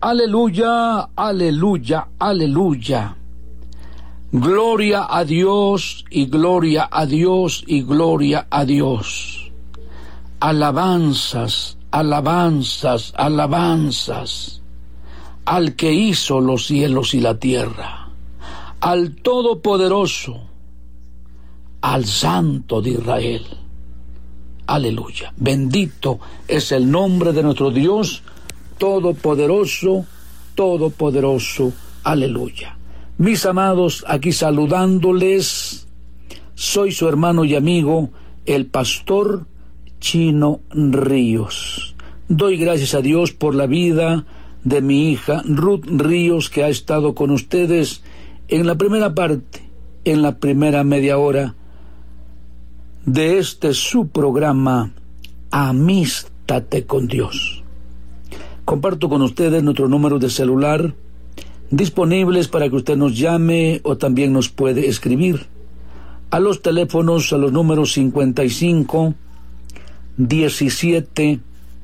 Aleluya, aleluya, aleluya. Gloria a Dios y gloria a Dios y gloria a Dios. Alabanzas, alabanzas, alabanzas al que hizo los cielos y la tierra, al Todopoderoso, al Santo de Israel. Aleluya. Bendito es el nombre de nuestro Dios Todopoderoso, Todopoderoso. Aleluya. Mis amados, aquí saludándoles, soy su hermano y amigo, el pastor Chino Ríos. Doy gracias a Dios por la vida de mi hija Ruth Ríos, que ha estado con ustedes en la primera parte, en la primera media hora de su programa Amístate con Dios. Comparto con ustedes nuestro número de celular disponibles para que usted nos llame o también nos puede escribir a los teléfonos, a los números 55 17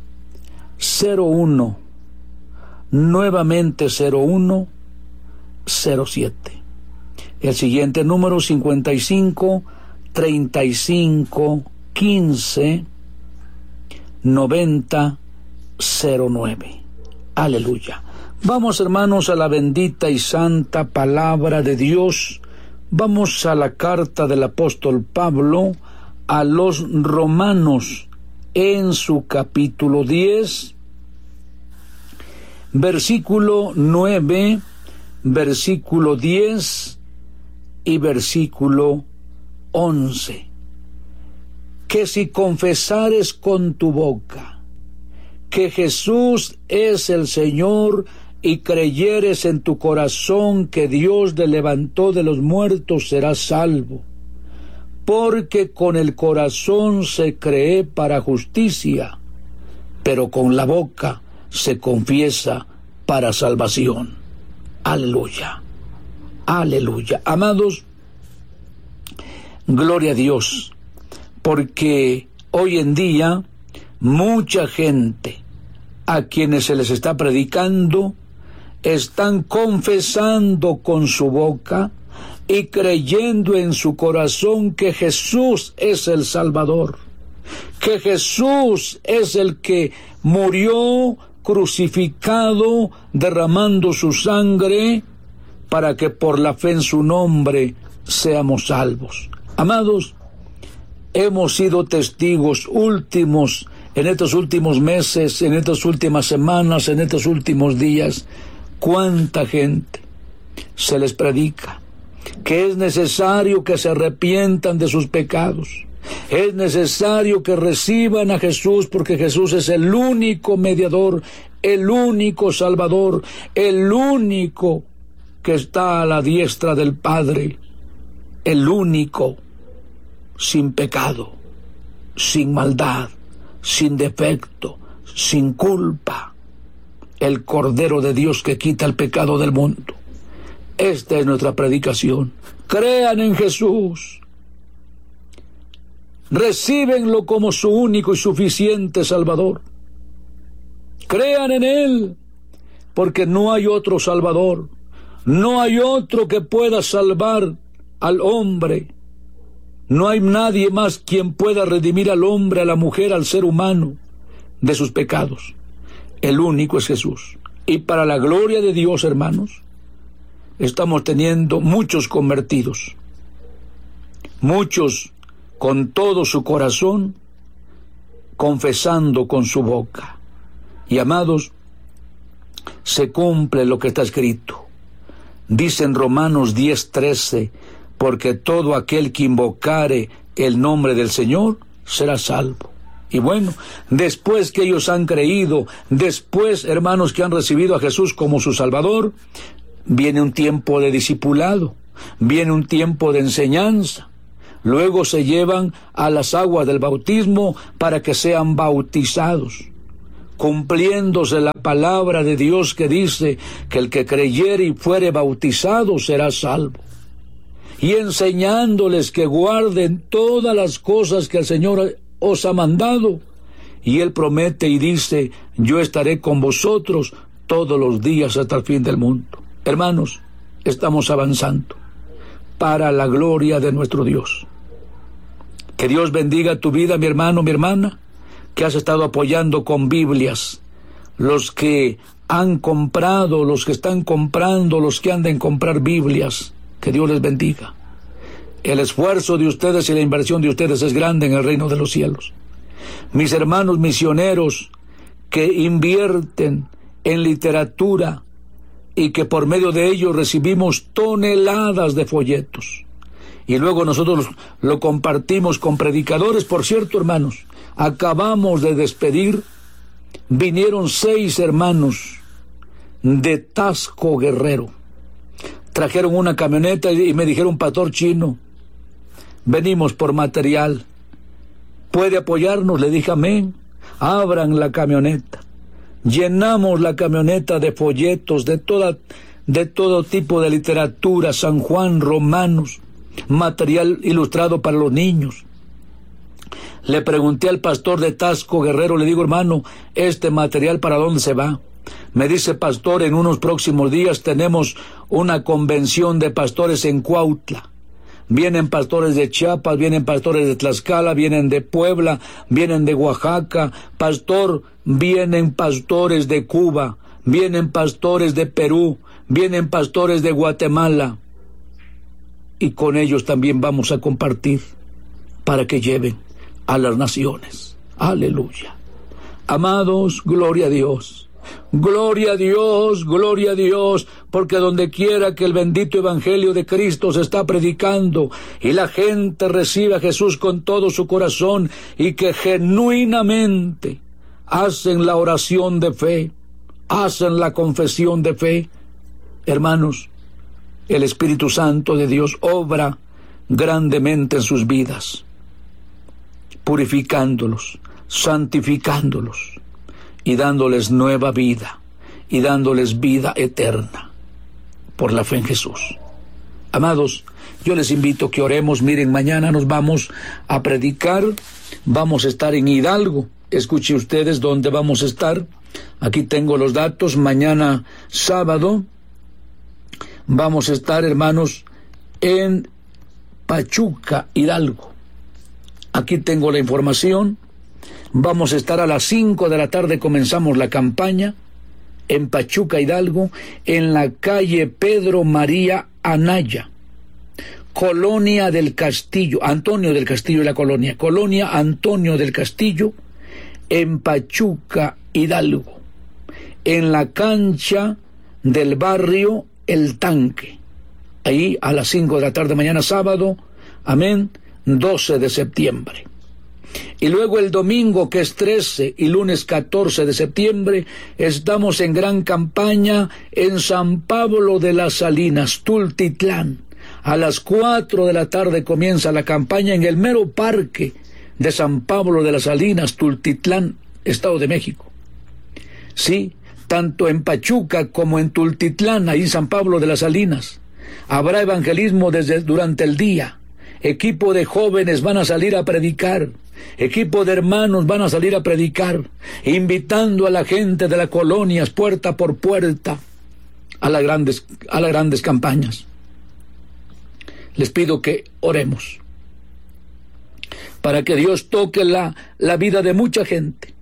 01, nuevamente 01 07. El siguiente número 55 35 15 90 09. Aleluya. Vamos, hermanos, a la bendita y santa palabra de Dios. Vamos a la carta del apóstol Pablo a los romanos, en su capítulo 10, versículo 9, versículo 10 y versículo 11. Que si confesares con tu boca que Jesús es el Señor y creyeres en tu corazón que Dios le levantó de los muertos, serás salvo. Porque con el corazón se cree para justicia, pero con la boca se confiesa para salvación. Aleluya, aleluya. Amados, gloria a Dios, porque hoy en día mucha gente a quienes se les está predicando están confesando con su boca y creyendo en su corazón que Jesús es el Salvador, que Jesús es el que murió crucificado, derramando su sangre para que por la fe en su nombre seamos salvos. Amados, hemos sido testigos últimos en estos últimos meses, en estas últimas semanas, en estos últimos días. Cuánta gente se les predica que es necesario que se arrepientan de sus pecados, es necesario que reciban a Jesús, porque Jesús es el único mediador, el único Salvador, el único que está a la diestra del Padre, el único sin pecado, sin maldad, sin defecto, sin culpa, el Cordero de Dios que quita el pecado del mundo. Esta es nuestra predicación. Crean en Jesús, recíbenlo como su único y suficiente Salvador. Crean en Él, porque no hay otro Salvador, no hay otro que pueda salvar al hombre. No hay nadie más quien pueda redimir al hombre, a la mujer, al ser humano de sus pecados. El único es Jesús. Y para la gloria de Dios, hermanos, estamos teniendo muchos convertidos, muchos con todo su corazón, confesando con su boca. Y amados, se cumple lo que está escrito. Dice en Romanos 10:13, porque todo aquel que invocare el nombre del Señor será salvo. Y bueno, después que ellos han creído, después, hermanos, que han recibido a Jesús como su Salvador, viene un tiempo de discipulado, viene un tiempo de enseñanza. Luego se llevan a las aguas del bautismo para que sean bautizados, cumpliéndose la palabra de Dios que dice que el que creyere y fuere bautizado será salvo. Y enseñándoles que guarden todas las cosas que el Señor os ha mandado. Y Él promete y dice, yo estaré con vosotros todos los días hasta el fin del mundo. Hermanos, estamos avanzando para la gloria de nuestro Dios. Que Dios bendiga tu vida, mi hermano, mi hermana, que has estado apoyando con Biblias. Los que han comprado, los que están comprando, los que han de comprar Biblias, que Dios les bendiga. El esfuerzo de ustedes y la inversión de ustedes es grande en el reino de los cielos. Mis hermanos misioneros que invierten en literatura y que por medio de ellos recibimos toneladas de folletos y luego nosotros lo compartimos con predicadores. Por cierto, hermanos, acabamos de despedir, vinieron 6 hermanos de Tasco, Guerrero. Trajeron una camioneta y me dijeron: pastor Chino, venimos por material, ¿puede apoyarnos? Le dije: amén. Abran la camioneta. Llenamos la camioneta de folletos, de todo tipo de literatura, San Juan, Romanos, material ilustrado para los niños. Le pregunté al pastor de Tasco, Guerrero, le digo: hermano, ¿este material para dónde se va? Me dice: pastor, en unos próximos días tenemos una convención de pastores en Cuautla. Vienen pastores de Chiapas, vienen pastores de Tlaxcala, vienen de Puebla, vienen de Oaxaca. Pastor, vienen pastores de Cuba, vienen pastores de Perú, vienen pastores de Guatemala. Y con ellos también vamos a compartir para que lleven a las naciones. Aleluya. Amados, gloria a Dios. Gloria a Dios, gloria a Dios, porque donde quiera que el bendito evangelio de Cristo se está predicando y la gente recibe a Jesús con todo su corazón y que genuinamente hacen la oración de fe, hacen la confesión de fe, hermanos, el Espíritu Santo de Dios obra grandemente en sus vidas, purificándolos, santificándolos y dándoles nueva vida, y dándoles vida eterna, por la fe en Jesús. Amados, yo les invito a que oremos. Miren, mañana nos vamos a predicar, vamos a estar en Hidalgo. Escuchen ustedes dónde vamos a estar. Aquí tengo los datos. Mañana sábado vamos a estar, hermanos, en Pachuca, Hidalgo. Aquí tengo la información. Vamos a estar a las 5 de la tarde, comenzamos la campaña en Pachuca, Hidalgo, en la calle Pedro María Anaya, Colonia del Castillo, Antonio del Castillo y la colonia, Colonia Antonio del Castillo, en Pachuca, Hidalgo, en la cancha del barrio El Tanque, ahí a las 5 de la tarde, mañana sábado, amén, 12 de septiembre. Y luego el domingo, que es 13, y lunes 14 de septiembre, estamos en gran campaña en San Pablo de las Salinas, Tultitlán. A las 4 de la tarde comienza la campaña en el mero parque de San Pablo de las Salinas, Tultitlán, Estado de México. Sí, tanto en Pachuca como en Tultitlán, ahí en San Pablo de las Salinas, habrá evangelismo durante el día. Equipo de jóvenes van a salir a predicar. Equipo de hermanos van a salir a predicar, invitando a la gente de las colonias, puerta por puerta, a las grandes campañas. Les pido que oremos para que Dios toque la vida de mucha gente.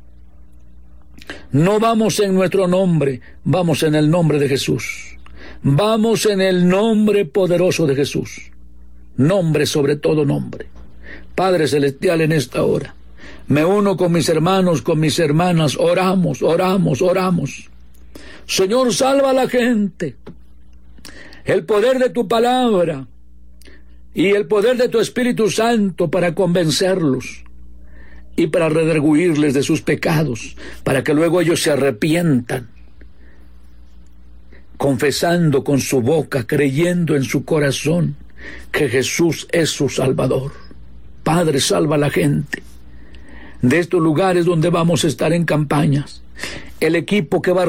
No vamos en nuestro nombre, vamos en el nombre de Jesús. Vamos en el nombre poderoso de Jesús. Nombre sobre todo nombre. Padre Celestial, en esta hora me uno con mis hermanos, con mis hermanas. Oramos, oramos, oramos. Señor, salva a la gente. El poder de tu palabra y el poder de tu Espíritu Santo para convencerlos y para redarguirles de sus pecados, para que luego ellos se arrepientan, confesando con su boca, creyendo en su corazón que Jesús es su Salvador. Padre, salva a la gente de estos lugares donde vamos a estar en campañas. El equipo que va a